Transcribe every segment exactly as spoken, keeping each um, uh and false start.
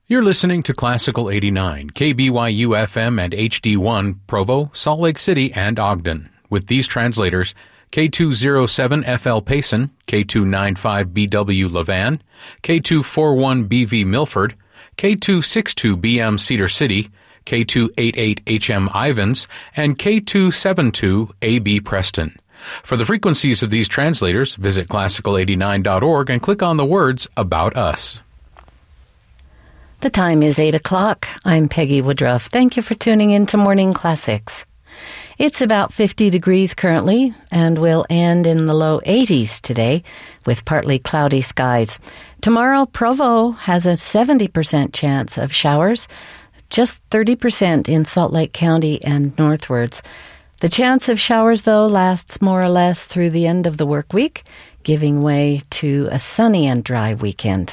You're listening to Classical eighty-nine, K B Y U F M and H D one, Provo, Salt Lake City, and Ogden. With these translators, K two oh seven F L Payson, K two ninety-five B W Levan, K two forty-one B V Milford, K two sixty-two B M Cedar City, K two eighty-eight H M Ivans, and K two seventy-two A B Preston. For the frequencies of these translators, visit classical eighty-nine dot org and click on the words About Us. The time is eight o'clock. I'm Peggy Woodruff. Thank you for tuning in to Morning Classics. It's about fifty degrees currently, and will end in the low eighties today with partly cloudy skies. Tomorrow, Provo has a seventy percent chance of showers, just thirty percent in Salt Lake County and northwards. The chance of showers, though, lasts more or less through the end of the work week, giving way to a sunny and dry weekend.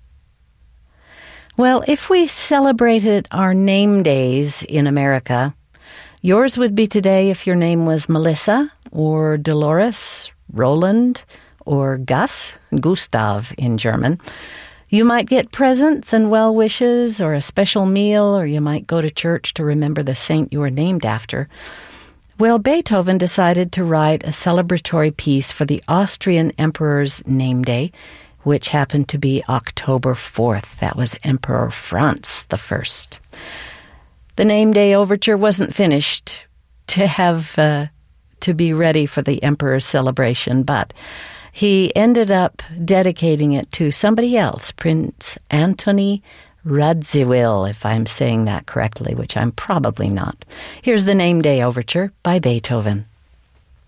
Well, if we celebrated our name days in America, yours would be today if your name was Melissa or Dolores, Roland, or Gus, Gustav in German. You might get presents and well wishes or a special meal, or you might go to church to remember the saint you were named after. Well, Beethoven decided to write a celebratory piece for the Austrian emperor's name day, which happened to be October fourth. That was Emperor Franz the First. The name day overture wasn't finished to have uh, to be ready for the emperor's celebration, but he ended up dedicating it to somebody else, Prince Antoni Radziwill, if I'm saying that correctly, which I'm probably not. Here's the name day overture by Beethoven.